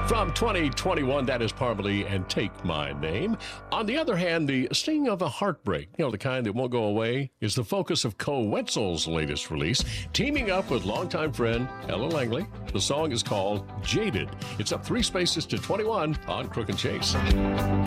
From 2021, that is Parmalee and Take My Name. On the other hand, the sting of a heartbreak, the kind that won't go away, is the focus of Koe Wetzel's latest release, teaming up with longtime friend Ella Langley. The song is called Jaded. It's up 3 spaces to 21 on Crook and Chase.